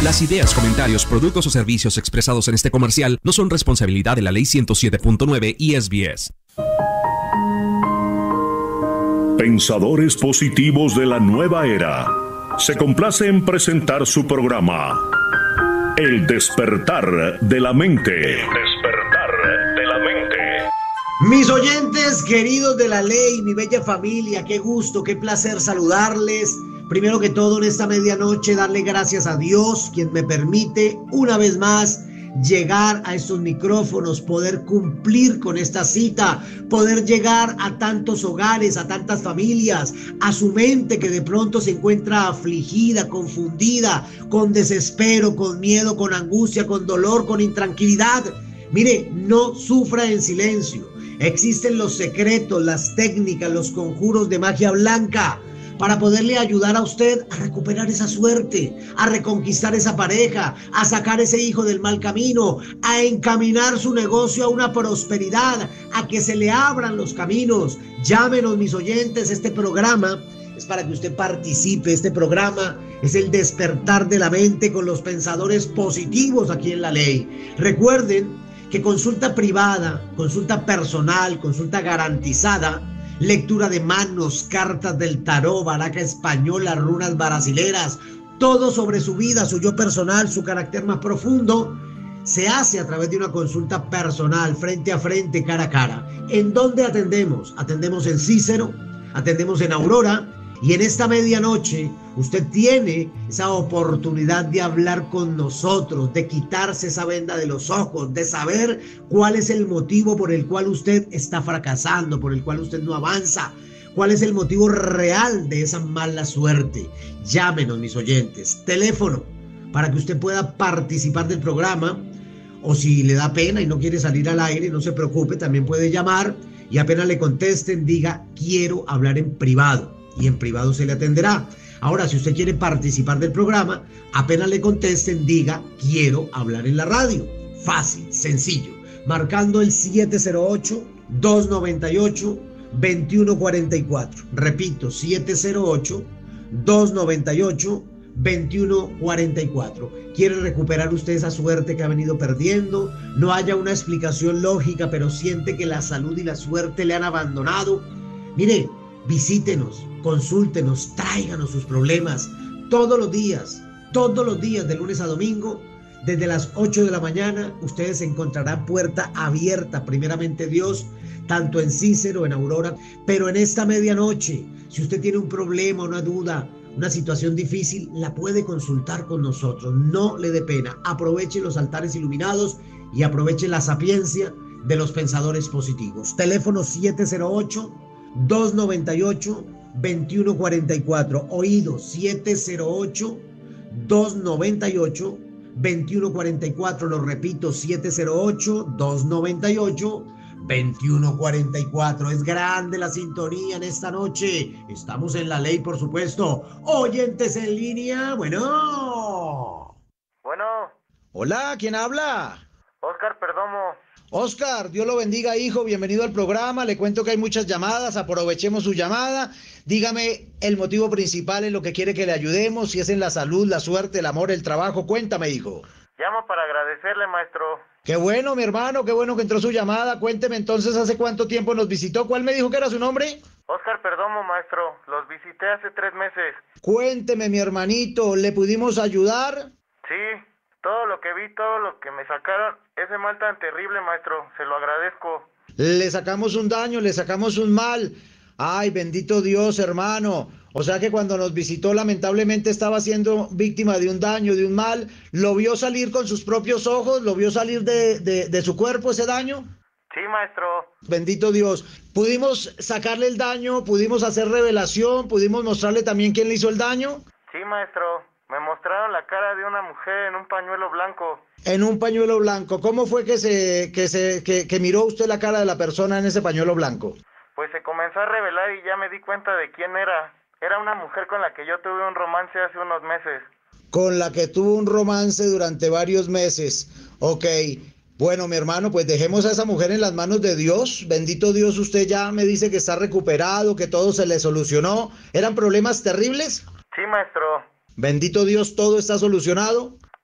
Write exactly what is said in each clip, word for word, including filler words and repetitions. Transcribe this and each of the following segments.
Las ideas, comentarios, productos o servicios expresados en este comercial no son responsabilidad de la Ley ciento siete punto nueve y S B S. Pensadores positivos de la nueva era. Se complace en presentar su programa El despertar de la mente. El despertar de la mente. Mis oyentes queridos de la ley, mi bella familia, qué gusto, qué placer saludarles. Primero que todo, en esta medianoche, darle gracias a Dios, quien me permite una vez más llegar a estos micrófonos, poder cumplir con esta cita, poder llegar a tantos hogares, a tantas familias, a su mente que de pronto se encuentra afligida, confundida, con desespero, con miedo, con angustia, con dolor, con intranquilidad. Mire, no sufra en silencio. Existen los secretos, las técnicas, los conjuros de magia blanca para poderle ayudar a usted a recuperar esa suerte, a reconquistar esa pareja, a sacar ese hijo del mal camino, a encaminar su negocio a una prosperidad, a que se le abran los caminos. Llámenos, mis oyentes, este programa es para que usted participe. Este programa es el despertar de la mente con los pensadores positivos aquí en la ley. Recuerden que consulta privada, consulta personal, consulta garantizada, lectura de manos, cartas del tarot, baraja española, runas brasileras, todo sobre su vida, su yo personal, su carácter más profundo, se hace a través de una consulta personal, frente a frente, cara a cara. ¿En dónde atendemos? Atendemos en Cícero, atendemos en Aurora, y en esta medianoche usted tiene esa oportunidad de hablar con nosotros, de quitarse esa venda de los ojos, de saber cuál es el motivo por el cual usted está fracasando, por el cual usted no avanza, cuál es el motivo real de esa mala suerte. Llámenos, mis oyentes. Teléfono para que usted pueda participar del programa, o si le da pena y no quiere salir al aire, no se preocupe, también puede llamar y apenas le contesten, diga quiero hablar en privado. Y en privado se le atenderá. Ahora, si usted quiere participar del programa, apenas le contesten, diga quiero hablar en la radio. Fácil, sencillo, marcando el siete cero ocho, dos nueve ocho, dos uno cuatro cuatro. Repito, siete cero ocho, dos nueve ocho, dos uno cuatro cuatro. ¿Quiere recuperar usted esa suerte que ha venido perdiendo? No haya una explicación lógica, pero siente que la salud y la suerte le han abandonado. Mire, visítenos, consúltenos, tráiganos sus problemas todos los días, todos los días de lunes a domingo, desde las ocho de la mañana. Ustedes encontrarán puerta abierta, primeramente Dios, tanto en Cícero, en Aurora, pero en esta medianoche, si usted tiene un problema, una duda, una situación difícil, la puede consultar con nosotros. No le dé pena, aproveche los altares iluminados y aproveche la sapiencia de los pensadores positivos. Teléfono siete cero ocho, dos nueve ocho, dos uno cuatro cuatro. Oído, siete cero ocho, dos nueve ocho, dos uno cuatro cuatro. Lo repito, siete cero ocho, dos nueve ocho, dos uno cuatro cuatro. Es grande la sintonía en esta noche. Estamos en la ley, por supuesto. Oyentes en línea. Bueno. Bueno. Hola, ¿quién habla? Oscar Perdomo. Oscar, Dios lo bendiga, hijo, bienvenido al programa. Le cuento que hay muchas llamadas, aprovechemos su llamada. Dígame el motivo principal en lo que quiere que le ayudemos, si es en la salud, la suerte, el amor, el trabajo. Cuéntame, hijo. Llamo para agradecerle, maestro. Qué bueno, mi hermano, qué bueno que entró su llamada. Cuénteme entonces, ¿hace cuánto tiempo nos visitó? ¿Cuál me dijo que era su nombre? Oscar Perdomo, maestro. Los visité hace tres meses. Cuénteme, mi hermanito, ¿le pudimos ayudar? Sí. Todo lo que vi, todo lo que me sacaron, ese mal tan terrible, maestro, se lo agradezco. Le sacamos un daño, le sacamos un mal. Ay, bendito Dios, hermano. O sea que cuando nos visitó, lamentablemente estaba siendo víctima de un daño, de un mal. ¿Lo vio salir con sus propios ojos? ¿Lo vio salir de, de, de su cuerpo ese daño? Sí, maestro. Bendito Dios. ¿Pudimos sacarle el daño? ¿Pudimos hacer revelación? ¿Pudimos mostrarle también quién le hizo el daño? Sí, maestro. Me mostraron la cara de una mujer en un pañuelo blanco. En un pañuelo blanco. ¿Cómo fue que se que se que, que miró usted la cara de la persona en ese pañuelo blanco? Pues se comenzó a revelar y ya me di cuenta de quién era. Era una mujer con la que yo tuve un romance hace unos meses. Con la que tuvo un romance durante varios meses. Ok. Bueno, mi hermano, pues dejemos a esa mujer en las manos de Dios. Bendito Dios, usted ya me dice que está recuperado, que todo se le solucionó. ¿Eran problemas terribles? Sí, maestro. Bendito Dios, ¿todo está solucionado?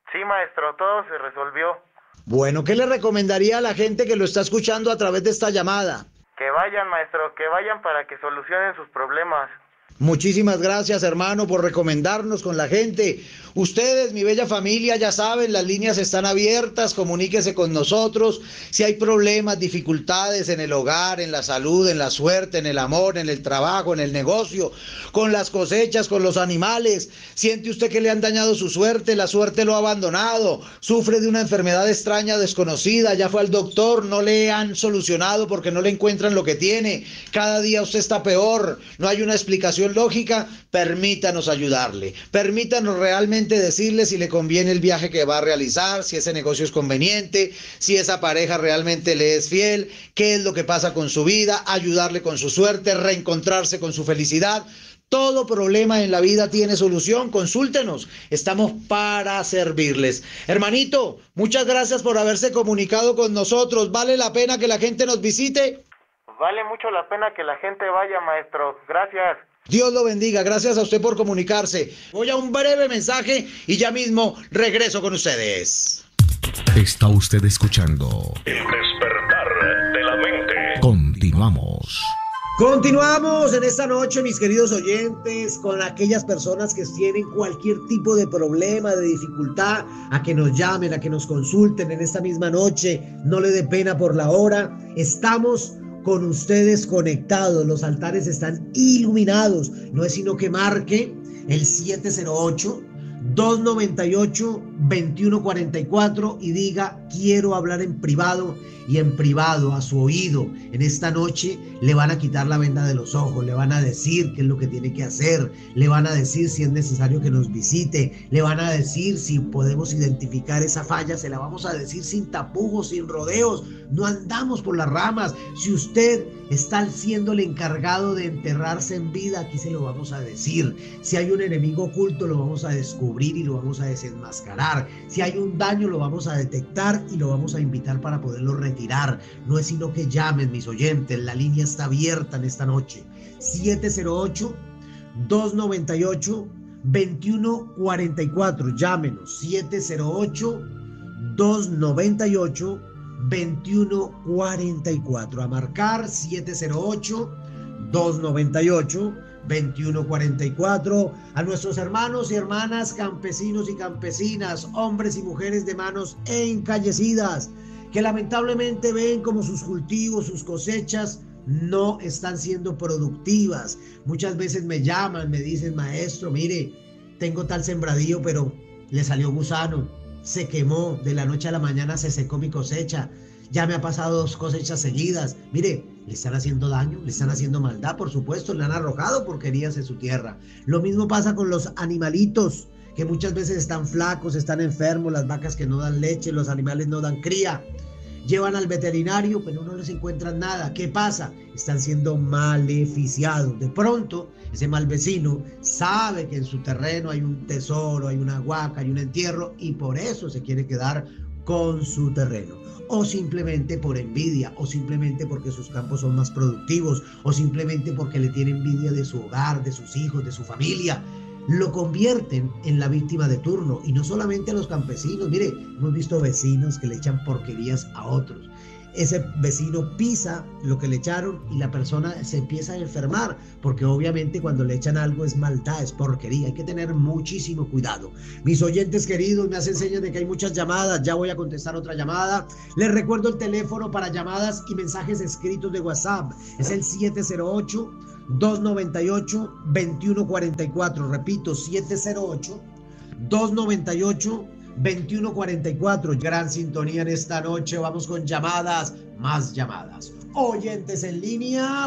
Sí, maestro, todo se resolvió. Bueno, ¿qué le recomendaría a la gente que lo está escuchando a través de esta llamada? Que vayan, maestro, que vayan para que solucionen sus problemas. Muchísimas gracias, hermano, por recomendarnos con la gente. Ustedes, mi bella familia, ya saben, las líneas están abiertas, comuníquese con nosotros. Si hay problemas, dificultades en el hogar, en la salud, en la suerte, en el amor, en el trabajo, en el negocio, con las cosechas, con los animales. Siente usted que le han dañado su suerte, la suerte lo ha abandonado. Sufre de una enfermedad extraña, desconocida, ya fue al doctor, no le han solucionado porque no le encuentran lo que tiene. Cada día usted está peor, no hay una explicación lógica. Permítanos ayudarle, permítanos realmente decirle si le conviene el viaje que va a realizar, si ese negocio es conveniente, si esa pareja realmente le es fiel, qué es lo que pasa con su vida, ayudarle con su suerte, reencontrarse con su felicidad. Todo problema en la vida tiene solución, consúltenos, estamos para servirles. Hermanito, muchas gracias por haberse comunicado con nosotros, ¿vale la pena que la gente nos visite? Vale mucho la pena que la gente vaya, maestro, gracias. Dios lo bendiga, gracias a usted por comunicarse. Voy a un breve mensaje y ya mismo regreso con ustedes. Está usted escuchando El despertar de la mente. Continuamos. Continuamos en esta noche, mis queridos oyentes, con aquellas personas que tienen cualquier tipo de problema, de dificultad, a que nos llamen, a que nos consulten en esta misma noche. No le dé pena por la hora. Estamos con ustedes conectados, los altares están iluminados. No es sino que marque el siete cero ocho, dos noventa y ocho, veintiuno cuarenta y cuatro y diga: quiero hablar en privado. Y en privado, a su oído, en esta noche le van a quitar la venda de los ojos, le van a decir qué es lo que tiene que hacer, le van a decir si es necesario que nos visite, le van a decir si podemos identificar esa falla, se la vamos a decir sin tapujos, sin rodeos, no andamos por las ramas. Si usted está siendo el encargado de enterrarse en vida, aquí se lo vamos a decir. Si hay un enemigo oculto, lo vamos a descubrir y lo vamos a desenmascarar. Si hay un daño, lo vamos a detectar y lo vamos a invitar para poderlo retirar. No es sino que llamen, mis oyentes, la línea está abierta en esta noche. siete cero ocho, dos noventa y ocho, veintiuno cuarenta y cuatro, llámenos. siete cero ocho, dos noventa y ocho, veintiuno cuarenta y cuatro. A marcar siete cero ocho, dos noventa y ocho, veintiuno cuarenta y cuatro. A nuestros hermanos y hermanas campesinos y campesinas, hombres y mujeres de manos encallecidas, que lamentablemente ven como sus cultivos, sus cosechas no están siendo productivas. Muchas veces me llaman, me dicen: maestro, mire, tengo tal sembradío, pero le salió gusano, se quemó, de la noche a la mañana se secó mi cosecha, ya me ha pasado dos cosechas seguidas. Mire, le están haciendo daño, le están haciendo maldad, por supuesto, le han arrojado porquerías en su tierra. Lo mismo pasa con los animalitos, que muchas veces están flacos, están enfermos, las vacas que no dan leche, los animales no dan cría. Llevan al veterinario, pero no les encuentran nada. ¿Qué pasa? Están siendo maleficiados. De pronto, ese mal vecino sabe que en su terreno hay un tesoro, hay una huaca, hay un entierro, y por eso se quiere quedar con su terreno. O simplemente por envidia, o simplemente porque sus campos son más productivos, o simplemente porque le tiene envidia de su hogar, de sus hijos, de su familia. Lo convierten en la víctima de turno, y no solamente a los campesinos. Mire, hemos visto vecinos que le echan porquerías a otros. Ese vecino pisa lo que le echaron y la persona se empieza a enfermar, porque obviamente cuando le echan algo es maldad, es porquería. Hay que tener muchísimo cuidado. Mis oyentes queridos, me hacen señas de que hay muchas llamadas. Ya voy a contestar otra llamada. Les recuerdo el teléfono para llamadas y mensajes escritos de WhatsApp. Es el siete cero ocho, dos noventa y ocho, veintiuno cuarenta y cuatro. Repito, siete cero ocho, dos noventa y ocho, veintiuno cuarenta y cuatro. Gran sintonía en esta noche. Vamos con llamadas, más llamadas. Oyentes en línea,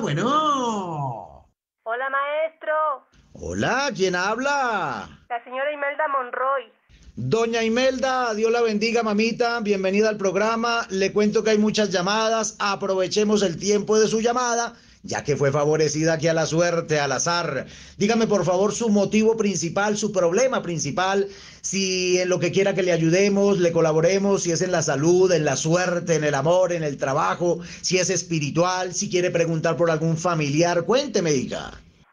bueno. Hola, maestro. Hola, ¿quién habla? La señora Imelda Monroy. Doña Imelda, Dios la bendiga, mamita, bienvenida al programa. Le cuento que hay muchas llamadas, aprovechemos el tiempo de su llamada, ya que fue favorecida aquí a la suerte, al azar. Dígame por favor su motivo principal, su problema principal, si en lo que quiera que le ayudemos, le colaboremos, si es en la salud, en la suerte, en el amor, en el trabajo, si es espiritual, si quiere preguntar por algún familiar. Cuénteme, hija.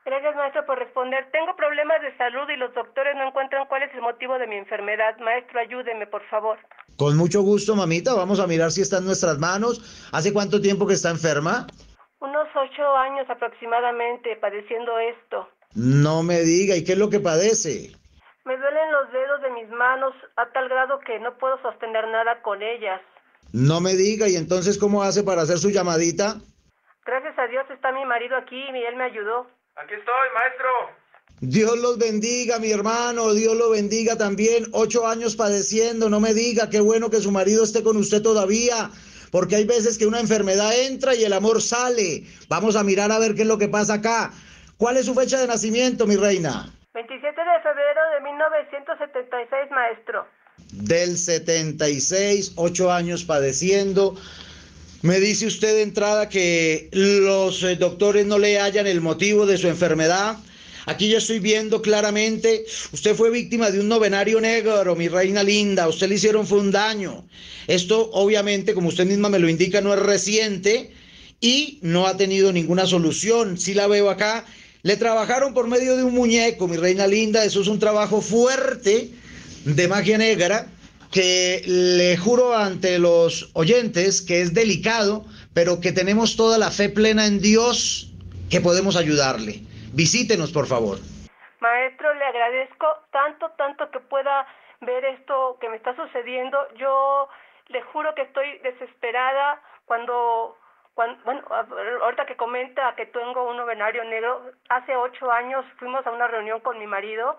Gracias, maestro, por responder. Tengo problemas de salud y los doctores no encuentran cuál es el motivo de mi enfermedad. Maestro, ayúdeme, por favor. Con mucho gusto, mamita. Vamos a mirar si está en nuestras manos. ¿Hace cuánto tiempo que está enferma? Unos ocho años aproximadamente padeciendo esto. No me diga. ¿Y qué es lo que padece? Me duelen los dedos de mis manos a tal grado que no puedo sostener nada con ellas. No me diga. ¿Y entonces cómo hace para hacer su llamadita? Gracias a Dios está mi marido aquí y él me ayudó. Aquí estoy, maestro. Dios los bendiga, mi hermano, Dios lo bendiga también. Ocho años padeciendo, no me diga, qué bueno que su marido esté con usted todavía, porque hay veces que una enfermedad entra y el amor sale. Vamos a mirar a ver qué es lo que pasa acá. ¿Cuál es su fecha de nacimiento, mi reina? veintisiete de febrero de mil novecientos setenta y seis, maestro. Del setenta y seis, ocho años padeciendo. Me dice usted de entrada que los eh, doctores no le hallan el motivo de su enfermedad. Aquí ya estoy viendo claramente, usted fue víctima de un novenario negro, mi reina linda, a usted le hicieron fue un daño. Esto obviamente, como usted misma me lo indica, no es reciente y no ha tenido ninguna solución. Sí la veo acá, le trabajaron por medio de un muñeco, mi reina linda, eso es un trabajo fuerte de magia negra, que le juro ante los oyentes que es delicado, pero que tenemos toda la fe plena en Dios que podemos ayudarle. Visítenos, por favor. Maestro, le agradezco tanto, tanto que pueda ver esto que me está sucediendo. Yo le juro que estoy desesperada cuando, cuando bueno, ahorita que comenta que tengo un novenario negro, hace ocho años fuimos a una reunión con mi marido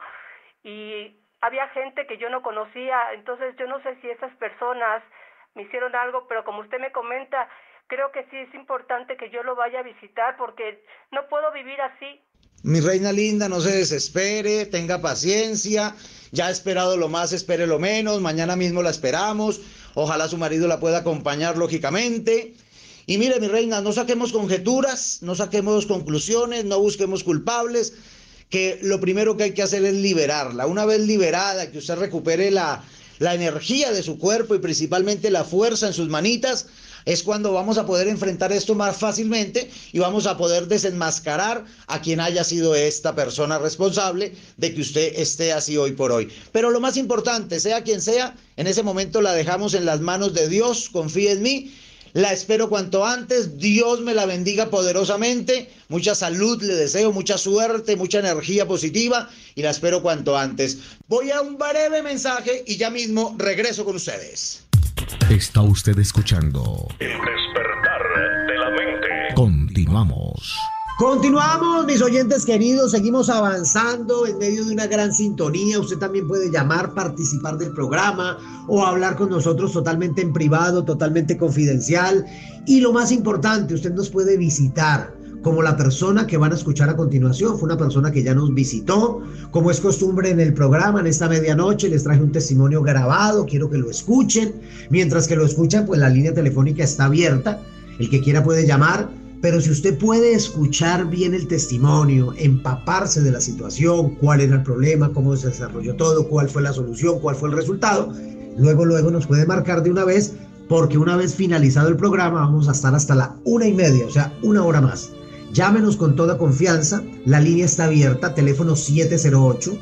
y había gente que yo no conocía, entonces yo no sé si esas personas me hicieron algo, pero como usted me comenta, creo que sí es importante que yo lo vaya a visitar porque no puedo vivir así. Mi reina linda, no se desespere, tenga paciencia, ya ha esperado lo más, espere lo menos, mañana mismo la esperamos, ojalá su marido la pueda acompañar lógicamente. Y mire, mi reina, no saquemos conjeturas, no saquemos conclusiones, no busquemos culpables, que lo primero que hay que hacer es liberarla. Una vez liberada, que usted recupere la, la energía de su cuerpo y principalmente la fuerza en sus manitas, es cuando vamos a poder enfrentar esto más fácilmente y vamos a poder desenmascarar a quien haya sido esta persona responsable de que usted esté así hoy por hoy. Pero lo más importante, sea quien sea, en ese momento la dejamos en las manos de Dios, confíe en mí. La espero cuanto antes, Dios me la bendiga poderosamente, mucha salud le deseo, mucha suerte, mucha energía positiva y la espero cuanto antes. Voy a un breve mensaje y ya mismo regreso con ustedes. Está usted escuchando El despertar de la mente. Continuamos. Continuamos, mis oyentes queridos, seguimos avanzando en medio de una gran sintonía. Usted también puede llamar, participar del programa o hablar con nosotros totalmente en privado, totalmente confidencial. Y lo más importante, usted nos puede visitar como la persona que van a escuchar a continuación. Fue una persona que ya nos visitó, como es costumbre en el programa. En esta medianoche les traje un testimonio grabado, quiero que lo escuchen. Mientras que lo escuchan, pues la línea telefónica está abierta, el que quiera puede llamar. Pero si usted puede escuchar bien el testimonio, empaparse de la situación, cuál era el problema, cómo se desarrolló todo, cuál fue la solución, cuál fue el resultado, luego, luego nos puede marcar de una vez, porque una vez finalizado el programa vamos a estar hasta la una y media, o sea, una hora más. Llámenos con toda confianza, la línea está abierta, teléfono siete cero ocho,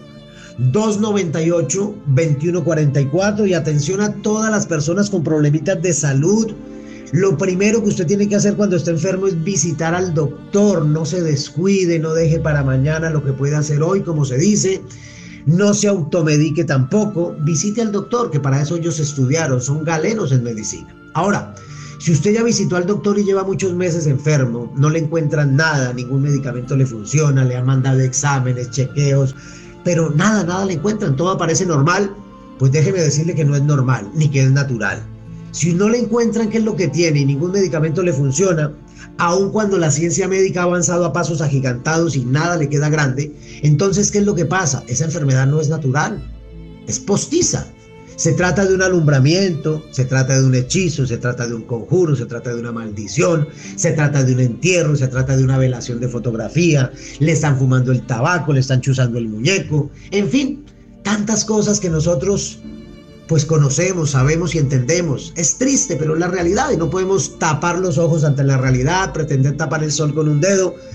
dos noventa y ocho, veintiuno cuarenta y cuatro, y atención a todas las personas con problemitas de salud. Lo primero que usted tiene que hacer cuando está enfermo es visitar al doctor. No se descuide, no deje para mañana lo que puede hacer hoy, como se dice. No se automedique tampoco. Visite al doctor, que para eso ellos estudiaron, son galenos en medicina. Ahora, si usted ya visitó al doctor y lleva muchos meses enfermo, no le encuentran nada, ningún medicamento le funciona, le han mandado exámenes, chequeos, pero nada, nada le encuentran, todo aparece normal, pues déjeme decirle que no es normal, ni que es natural. Si no le encuentran qué es lo que tiene y ningún medicamento le funciona, aun cuando la ciencia médica ha avanzado a pasos agigantados y nada le queda grande, entonces ¿qué es lo que pasa? Esa enfermedad no es natural, es postiza. Se trata de un alumbramiento, se trata de un hechizo, se trata de un conjuro, se trata de una maldición, se trata de un entierro, se trata de una velación de fotografía, le están fumando el tabaco, le están chuzando el muñeco, en fin, tantas cosas que nosotros pues conocemos, sabemos y entendemos. Es triste, pero es la realidad y no podemos tapar los ojos ante la realidad, pretender tapar el sol con un dedo,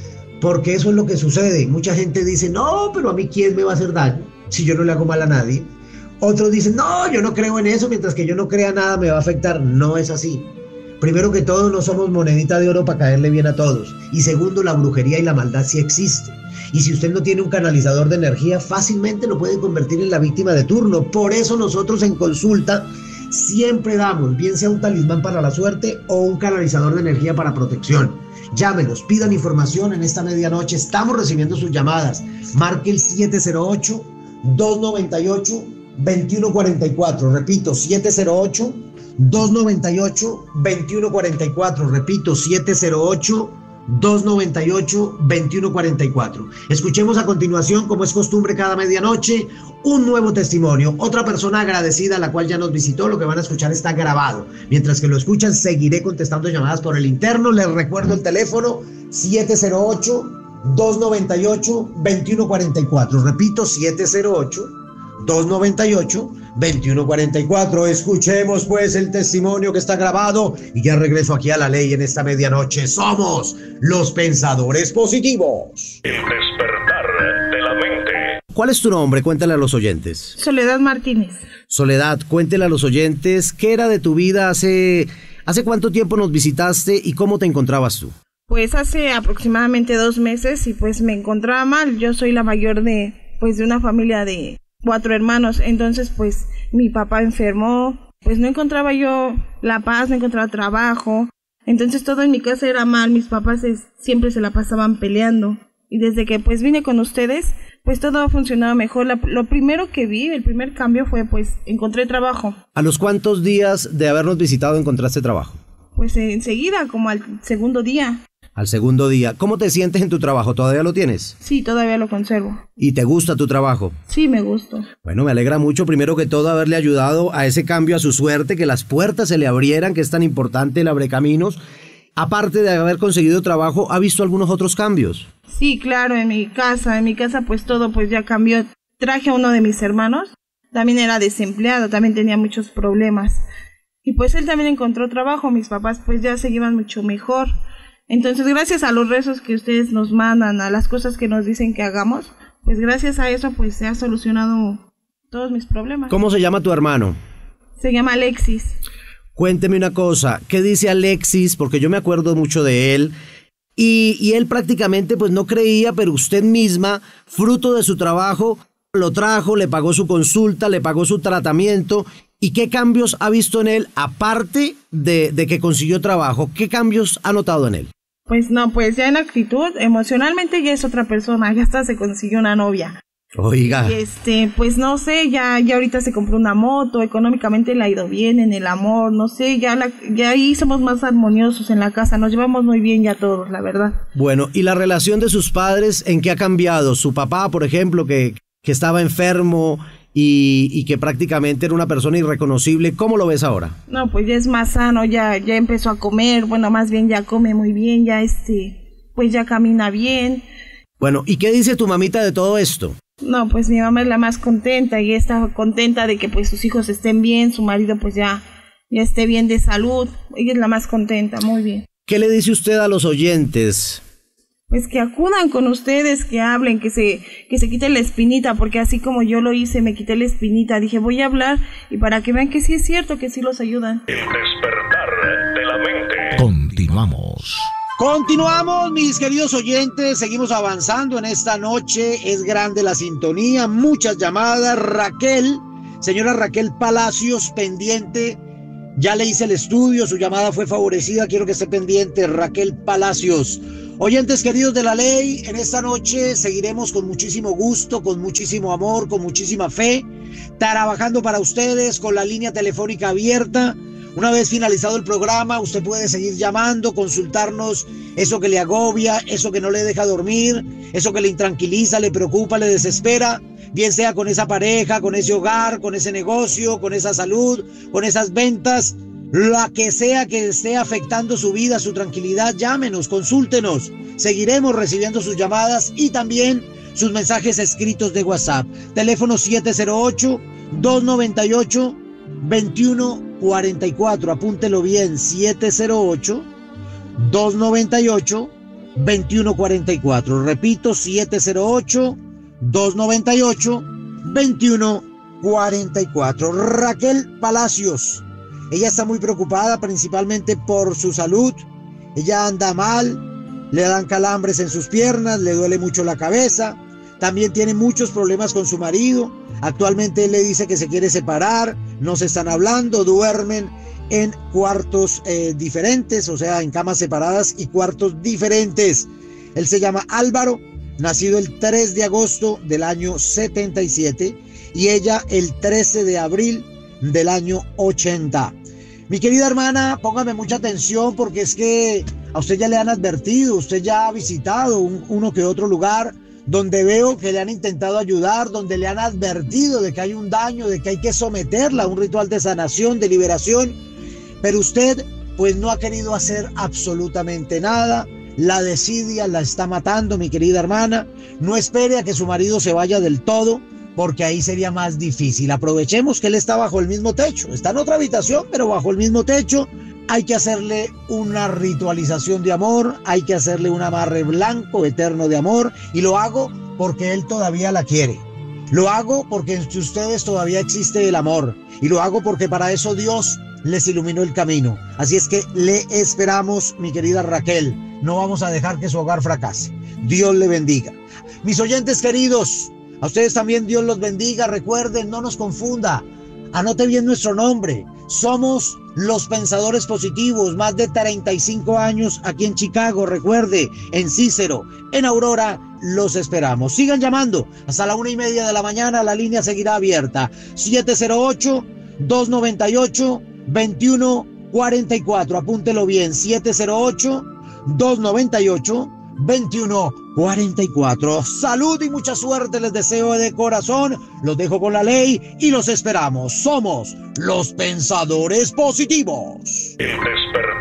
porque eso es lo que sucede. Mucha gente dice, no, pero a mí ¿quién me va a hacer daño si yo no le hago mal a nadie? Otros dicen, no, yo no creo en eso, mientras que yo no crea nada me va a afectar. No es así. Primero que todo, no somos monedita de oro para caerle bien a todos. Y segundo, la brujería y la maldad sí existen. Y si usted no tiene un canalizador de energía, fácilmente lo pueden convertir en la víctima de turno. Por eso nosotros en consulta siempre damos, bien sea un talismán para la suerte o un canalizador de energía para protección. Llámenos, pidan información en esta medianoche. Estamos recibiendo sus llamadas. Marque el siete cero ocho, dos nueve ocho, dos uno cuatro cuatro. Repito, siete cero ocho, dos nueve ocho, dos uno cuatro cuatro. Repito, siete cero ocho, dos nueve ocho, dos uno cuatro cuatro. Escuchemos a continuación, como es costumbre cada medianoche, un nuevo testimonio. Otra persona agradecida a la cual ya nos visitó. Lo que van a escuchar está grabado. Mientras que lo escuchan, seguiré contestando llamadas por el interno. Les recuerdo el teléfono siete cero ocho, dos nueve ocho, dos uno cuatro cuatro. Repito, siete cero ocho, dos nueve ocho, dos uno cuatro cuatro. Escuchemos pues el testimonio que está grabado y ya regreso aquí a La Ley en esta medianoche. Somos los Pensadores Positivos. El despertar de la mente. ¿Cuál es tu nombre? Cuéntale a los oyentes. Soledad Martínez. Soledad, cuéntale a los oyentes qué era de tu vida hace, hace cuánto tiempo nos visitaste y cómo te encontrabas tú. Pues hace aproximadamente dos meses y pues me encontraba mal. Yo soy la mayor de pues de una familia de cuatro hermanos, entonces pues mi papá enfermó, pues no encontraba yo la paz, no encontraba trabajo, entonces todo en mi casa era mal, mis papás es, siempre se la pasaban peleando y desde que pues vine con ustedes, pues todo ha funcionado mejor. La, lo primero que vi, el primer cambio fue pues encontré trabajo. ¿A los cuántos días de habernos visitado encontraste trabajo? Pues enseguida, como al segundo día. Al segundo día. ¿Cómo te sientes en tu trabajo? ¿Todavía lo tienes? Sí, todavía lo conservo. ¿Y te gusta tu trabajo? Sí, me gusta. Bueno, me alegra mucho, primero que todo, haberle ayudado a ese cambio a su suerte, que las puertas se le abrieran, que es tan importante el abrecaminos. Aparte de haber conseguido trabajo, ¿ha visto algunos otros cambios? Sí, claro, en mi casa, en mi casa pues todo pues ya cambió. Traje a uno de mis hermanos, también era desempleado, también tenía muchos problemas. Y pues él también encontró trabajo, mis papás pues ya se llevan mucho mejor. Entonces, gracias a los rezos que ustedes nos mandan, a las cosas que nos dicen que hagamos, pues gracias a eso pues se ha solucionado todos mis problemas. ¿Cómo se llama tu hermano? Se llama Alexis. Cuénteme una cosa, ¿qué dice Alexis? Porque yo me acuerdo mucho de él. Y, y él prácticamente pues no creía, pero usted misma, fruto de su trabajo, lo trajo, le pagó su consulta, le pagó su tratamiento. ¿Y qué cambios ha visto en él, aparte de, de que consiguió trabajo? ¿Qué cambios ha notado en él? Pues no, pues ya en actitud, emocionalmente ya es otra persona, ya hasta se consiguió una novia. Oiga. Y este, pues no sé, ya, ya ahorita se compró una moto, económicamente le ha ido bien en el amor, no sé, ya, la, ya ahí somos más armoniosos en la casa, nos llevamos muy bien ya todos, la verdad. Bueno, ¿y la relación de sus padres en qué ha cambiado? Su papá, por ejemplo, que, que estaba enfermo y, y que prácticamente era una persona irreconocible, ¿cómo lo ves ahora? No, pues ya es más sano, ya, ya empezó a comer, bueno, más bien ya come muy bien, ya este, pues ya camina bien. Bueno, ¿y qué dice tu mamita de todo esto? No, pues mi mamá es la más contenta y está contenta de que pues sus hijos estén bien, su marido pues ya, ya esté bien de salud, ella es la más contenta, muy bien. ¿Qué le dice usted a los oyentes? Pues que acudan con ustedes, que hablen, que se, que se quiten la espinita, porque así como yo lo hice, me quité la espinita, dije voy a hablar y para que vean que sí es cierto, que sí los ayudan. El despertar de la mente. Continuamos. Continuamos, mis queridos oyentes, seguimos avanzando en esta noche, es grande la sintonía, muchas llamadas. Raquel, señora Raquel Palacios, pendiente, ya le hice el estudio, su llamada fue favorecida, quiero que esté pendiente, Raquel Palacios. Oyentes queridos de La Ley, en esta noche seguiremos con muchísimo gusto, con muchísimo amor, con muchísima fe, trabajando para ustedes con la línea telefónica abierta. Una vez finalizado el programa, usted puede seguir llamando, consultarnos eso que le agobia, eso que no le deja dormir, eso que le intranquiliza, le preocupa, le desespera, bien sea con esa pareja, con ese hogar, con ese negocio, con esa salud, con esas ventas, la que sea que esté afectando su vida, su tranquilidad, llámenos, consúltenos. Seguiremos recibiendo sus llamadas y también sus mensajes escritos de WhatsApp. Teléfono siete cero ocho, dos nueve ocho, dos uno cuatro cuatro, apúntelo bien, siete cero ocho, dos nueve ocho, veintiuno cuarenta y cuatro. Repito, siete cero ocho, dos noventa y ocho, veintiuno cuarenta y cuatro. Raquel Palacios, ella está muy preocupada principalmente por su salud. Ella anda mal, le dan calambres en sus piernas, le duele mucho la cabeza, también tiene muchos problemas con su marido. Actualmente él le dice que se quiere separar, no se están hablando, duermen en cuartos eh, diferentes, o sea, en camas separadas y cuartos diferentes. Él se llama Álvaro, nacido el tres de agosto del año setenta y siete y ella el trece de abril del año ochenta. Mi querida hermana, póngame mucha atención porque es que a usted ya le han advertido, usted ya ha visitado un, uno que otro lugar donde veo que le han intentado ayudar, donde le han advertido de que hay un daño, de que hay que someterla a un ritual de sanación, de liberación, pero usted pues no ha querido hacer absolutamente nada. La desidia la está matando, mi querida hermana. No espere a que su marido se vaya del todo, porque ahí sería más difícil. Aprovechemos que él está bajo el mismo techo, está en otra habitación, pero bajo el mismo techo. Hay que hacerle una ritualización de amor, hay que hacerle un amarre blanco eterno de amor, y lo hago porque él todavía la quiere. Lo hago porque entre ustedes todavía existe el amor, y lo hago porque para eso Dios les iluminó el camino. Así es que le esperamos, mi querida Raquel. No vamos a dejar que su hogar fracase. Dios le bendiga. Mis oyentes queridos, a ustedes también Dios los bendiga. Recuerden, no nos confunda. Anote bien nuestro nombre. Somos Los Pensadores Positivos, más de treinta y cinco años aquí en Chicago. Recuerde, en Cícero, en Aurora, los esperamos. Sigan llamando hasta la una y media de la mañana. La línea seguirá abierta. siete cero ocho, dos noventa y ocho, veintiuno cuarenta y cuatro. Apúntelo bien. siete cero ocho, dos noventa y ocho, veintiuno cuarenta y cuatro. Salud y mucha suerte les deseo de corazón. Los dejo con la ley y los esperamos. Somos Los Pensadores Positivos. El despertar.